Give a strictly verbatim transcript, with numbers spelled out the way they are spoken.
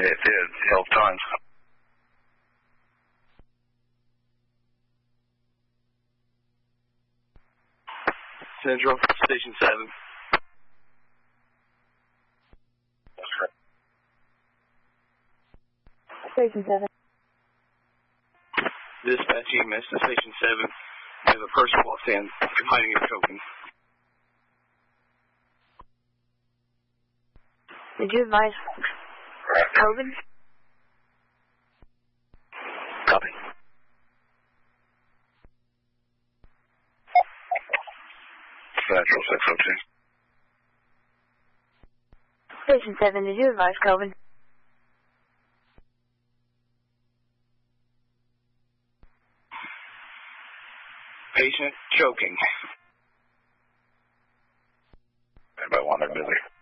It did, both times. Central, Station seven. Station seven. Dispatch E M S to Station seven. We have a person walks in, complaining of choking. Did you advise COVID? Copy. Central six oh two. Station seven, did you advise COVID? Patient choking. Anybody want their busy?